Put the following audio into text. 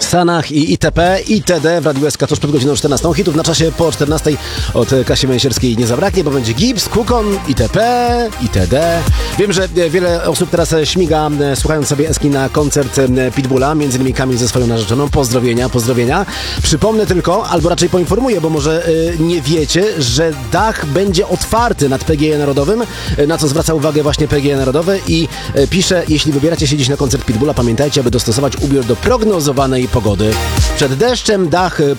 Stanach i itp. itd. w Radiu SK tuż przed godziną 14. Hitów na czasie po 14. Od Kasi Męsierskiej nie zabraknie, bo będzie Gibbs, Kukon, itp. itd. Wiem, że wiele osób teraz śmiga, słuchając sobie Eski na koncert Pitbulla, między innymi Kamil ze swoją narzeczoną. Pozdrowienia. Przypomnę tylko, albo raczej poinformuję, bo może nie wiecie, że dach będzie otwarty nad PGE Narodowym, na co zwraca uwagę właśnie PGE Narodowe i pisze, jeśli wybieracie się dziś na koncert Pitbulla, pamiętajcie, aby dostosować ubiór do prognozowanej pogody. Przed deszczem dach